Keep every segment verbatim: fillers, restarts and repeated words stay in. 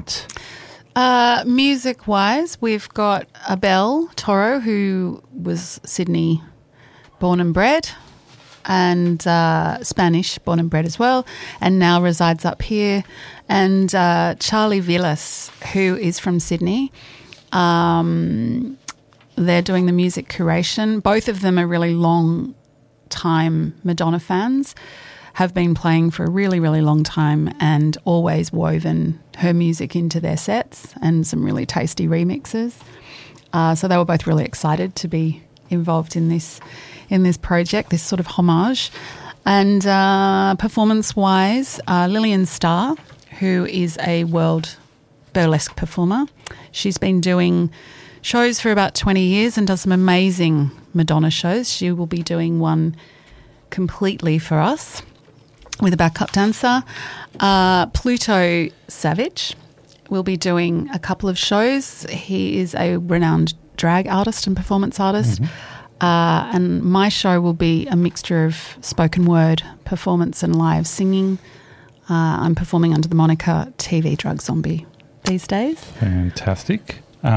event? Uh, music-wise, we've got Abel Toro, who was Sydney born and bred, and uh, Spanish born and bred as well, and now resides up here. And uh, Charlie Villas, who is from Sydney. Um, they're doing the music curation. Both of them are really long-time Madonna fans, have been playing for a really, really long time and always woven her music into their sets and some really tasty remixes. Uh, so they were both really excited to be involved in this in this project, this sort of homage. And uh, performance-wise, uh, Lillian Starr, who is a world burlesque performer, she's been doing shows for about twenty years and does some amazing Madonna shows. She will be doing one completely for us with a backup dancer. Uh, Pluto Savage will be doing a couple of shows. He is a renowned drag artist and performance artist. Mm-hmm. Uh, and my show will be a mixture of spoken word performance and live singing. Uh, I'm performing under the moniker T V Drug Zombie these days. Fantastic.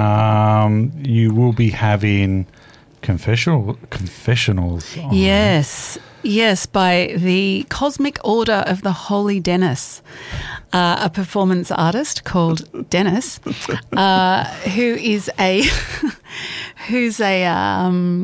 Um, you will be having confessional confessionals. On. Yes. Yes, by the Cosmic Order of the Holy Dennis, uh, a performance artist called Dennis, uh, who is a who's a um,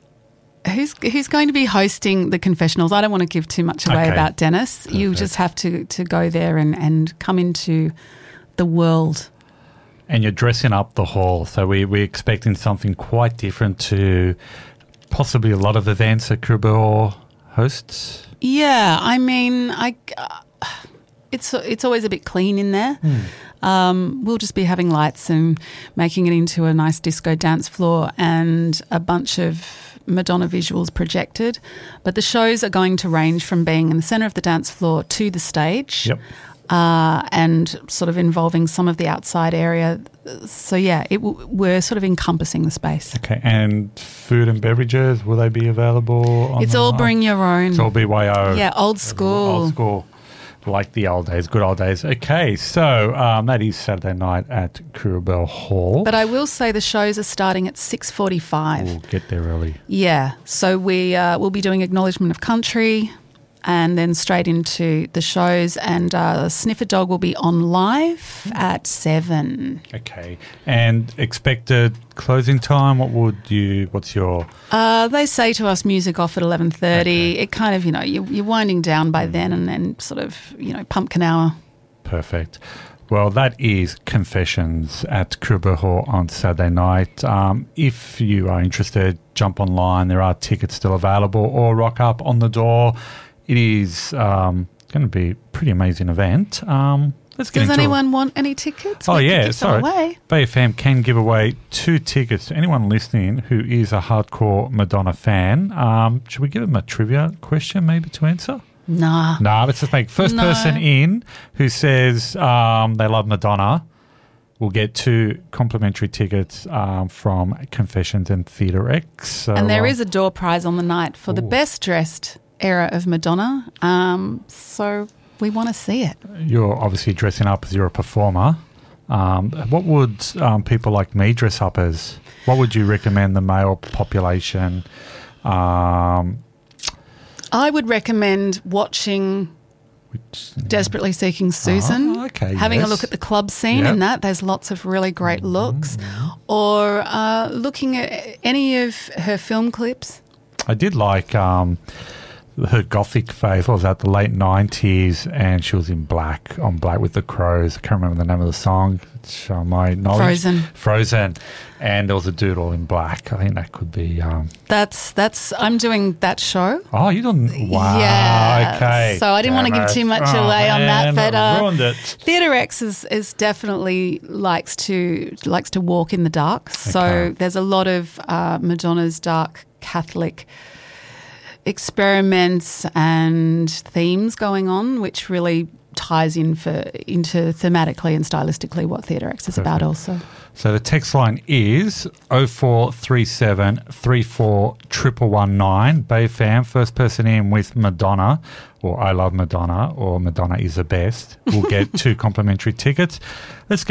who's who's going to be hosting the confessionals. I don't want to give too much away okay. about Dennis. Perfect. You just have to, to go there and, and come into the world. And you're dressing up the hall, so we, we're expecting something quite different to possibly a lot of events that Kruber hosts. Yeah, I mean, I, uh, it's it's always a bit clean in there. Mm. Um, we'll just be having lights and making it into a nice disco dance floor and a bunch of Madonna visuals projected. But the shows are going to range from being in the centre of the dance floor to the stage. Yep. Uh, and sort of involving some of the outside area. So, yeah, it w- we're sort of encompassing the space. Okay, and food and beverages, will they be available? On it's the, all bring your own. It's all B Y O. Yeah, old school. Old school, like the old days, good old days. Okay, so um, that is Saturday night at Kurrabell Hall. But I will say the shows are starting at six forty-five. We'll get there early. Yeah, so we, uh, we'll be doing Acknowledgement of Country, and then straight into the shows, and uh, Sniffer Dog will be on live at seven. Okay, and expected closing time, what would you, what's your... Uh, they say to us music off at eleven thirty. Okay. It kind of, you know, you, you're winding down by mm. then, and then sort of, you know, pumpkin hour. Perfect. Well, that is Confessions at Kruber Hall on Saturday night. Um, if you are interested, jump online. There are tickets still available, or rock up on the door. It is um, going to be a pretty amazing event. Um, let's get Does into anyone it. want any tickets? Oh, we yeah, give sorry. Away. Bay F M can give away two tickets to anyone listening who is a hardcore Madonna fan. Um, should we give them a trivia question maybe to answer? Nah. Nah, let's just make first no. person in who says um, they love Madonna will get two complimentary tickets um, from Confessions and Theatre X. So, and there uh, is a door prize on the night for ooh. the best dressed era of Madonna, um, so we want to see it. You're obviously dressing up as you're a performer. Um, what would um, people like me dress up as? What would you recommend the male population? Um, I would recommend watching which, Desperately Seeking Susan, oh, okay, having yes. a look at the club scene yep. and that. There's lots of really great looks. Mm-hmm. Or uh, looking at any of her film clips. I did like... Um, her gothic phase was at the late nineties, and she was in black, on Black with the Crows. I can't remember the name of the song. It's uh, my knowledge. Frozen. Frozen. And there was a dude all in black. I think that could be... Um, that's, that's, I'm doing that show. Oh, you done... Wow. Yeah. Okay. So I didn't Damn want to give too much oh, away man, on that. But uh, ruined it. Theatre X is, is definitely likes to, likes to walk in the dark. So okay. there's a lot of uh, Madonna's dark Catholic experiments and themes going on, which really ties in for into thematically and stylistically what Theatre X is Perfect. About also. So the text line is oh four three seven, three four one one one nine. Bay Fam, first person in with Madonna, or I love Madonna, or Madonna is the best, will get two complimentary tickets. Let's